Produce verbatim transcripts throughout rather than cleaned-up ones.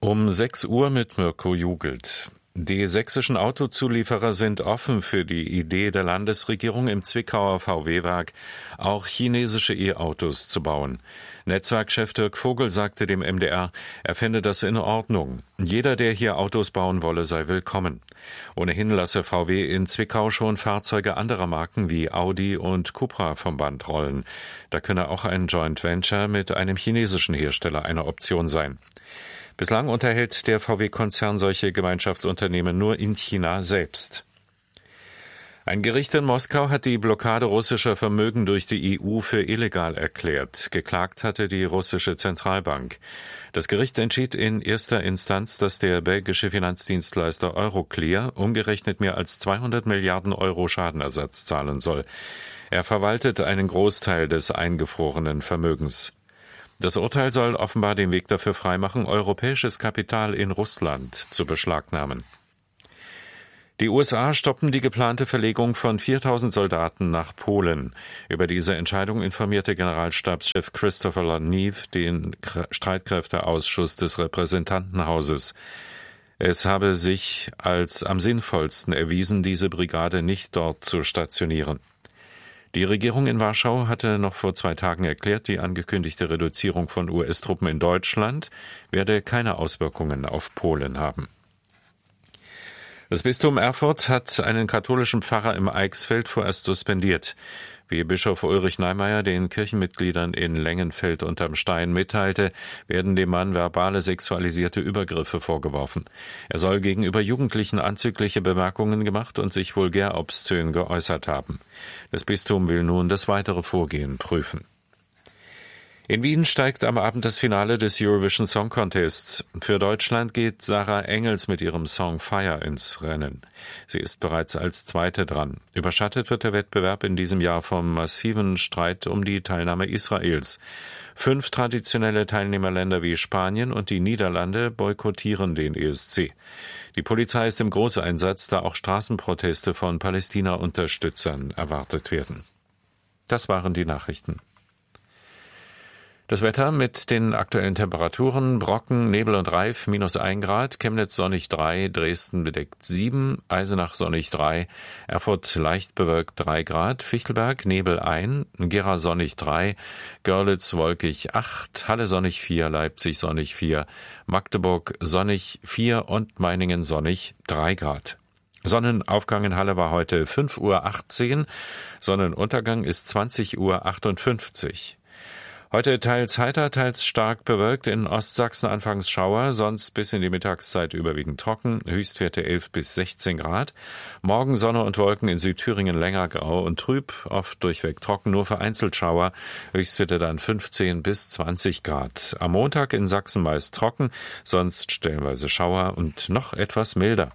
Um sechs Uhr mit Mirko Jugelt. Die sächsischen Autozulieferer sind offen für die Idee der Landesregierung, im Zwickauer V W-Werk auch chinesische E-Autos zu bauen. Netzwerkchef Dirk Vogel sagte dem M D R, er fände das in Ordnung. Jeder, der hier Autos bauen wolle, sei willkommen. Ohnehin lasse V W in Zwickau schon Fahrzeuge anderer Marken wie Audi und Cupra vom Band rollen. Da könne auch ein Joint Venture mit einem chinesischen Hersteller eine Option sein. Bislang unterhält der V W-Konzern solche Gemeinschaftsunternehmen nur in China selbst. Ein Gericht in Moskau hat die Blockade russischer Vermögen durch die E U für illegal erklärt. Geklagt hatte die russische Zentralbank. Das Gericht entschied in erster Instanz, dass der belgische Finanzdienstleister Euroclear umgerechnet mehr als zweihundert Milliarden Euro Schadenersatz zahlen soll. Er verwaltet einen Großteil des eingefrorenen Vermögens. Das Urteil soll offenbar den Weg dafür freimachen, europäisches Kapital in Russland zu beschlagnahmen. Die U S A stoppen die geplante Verlegung von viertausend Soldaten nach Polen. Über diese Entscheidung informierte Generalstabschef Christopher Laniv den Streitkräfteausschuss des Repräsentantenhauses. Es habe sich als am sinnvollsten erwiesen, diese Brigade nicht dort zu stationieren. Die Regierung in Warschau hatte noch vor zwei Tagen erklärt, die angekündigte Reduzierung von U S-Truppen in Deutschland werde keine Auswirkungen auf Polen haben. Das Bistum Erfurt hat einen katholischen Pfarrer im Eichsfeld vorerst suspendiert. Wie Bischof Ulrich Neimeyer den Kirchenmitgliedern in Lengenfeld unterm Stein mitteilte, werden dem Mann verbale sexualisierte Übergriffe vorgeworfen. Er soll gegenüber Jugendlichen anzügliche Bemerkungen gemacht und sich vulgär obszön geäußert haben. Das Bistum will nun das weitere Vorgehen prüfen. In Wien steigt am Abend das Finale des Eurovision Song Contests. Für Deutschland geht Sarah Engels mit ihrem Song Fire ins Rennen. Sie ist bereits als Zweite dran. Überschattet wird der Wettbewerb in diesem Jahr vom massiven Streit um die Teilnahme Israels. Fünf traditionelle Teilnehmerländer wie Spanien und die Niederlande boykottieren den E S C. Die Polizei ist im Großeinsatz, da auch Straßenproteste von Palästina-Unterstützern erwartet werden. Das waren die Nachrichten. Das Wetter mit den aktuellen Temperaturen: Brocken, Nebel und Reif, minus ein Grad, Chemnitz sonnig drei, Dresden bedeckt sieben, Eisenach sonnig drei, Erfurt leicht bewölkt drei Grad, Fichtelberg Nebel ein, Gera sonnig drei, Görlitz wolkig acht, Halle sonnig vier, Leipzig sonnig vier, Magdeburg sonnig vier und Meiningen sonnig drei Grad. Sonnenaufgang in Halle war heute fünf Uhr achtzehn, Sonnenuntergang ist zwanzig Uhr achtundfünfzig. Heute teils heiter, teils stark bewölkt, in Ostsachsen anfangs Schauer, sonst bis in die Mittagszeit überwiegend trocken, Höchstwerte elf bis sechzehn Grad. Morgen Sonne und Wolken, in Südthüringen länger grau und trüb, oft durchweg trocken, nur vereinzelt Schauer, Höchstwerte dann fünfzehn bis zwanzig Grad. Am Montag in Sachsen meist trocken, sonst stellenweise Schauer und noch etwas milder.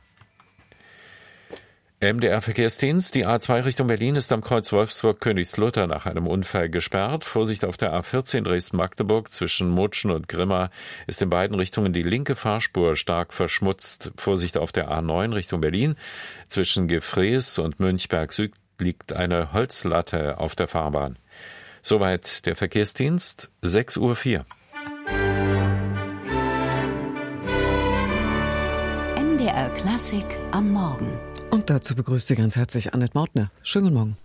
M D R-Verkehrsdienst. Die A zwei Richtung Berlin ist am Kreuz Wolfsburg-Königslutter nach einem Unfall gesperrt. Vorsicht auf der A vierzehn Dresden-Magdeburg zwischen Mutschen und Grimma ist in beiden Richtungen die linke Fahrspur stark verschmutzt. Vorsicht auf der A neun Richtung Berlin. Zwischen Gefrees und Münchberg Süd liegt eine Holzlatte auf der Fahrbahn. Soweit der Verkehrsdienst, sechs Uhr vier. M D R Klassik am Morgen. Und dazu begrüßt Sie ganz herzlich Annette Mautner. Schönen guten Morgen.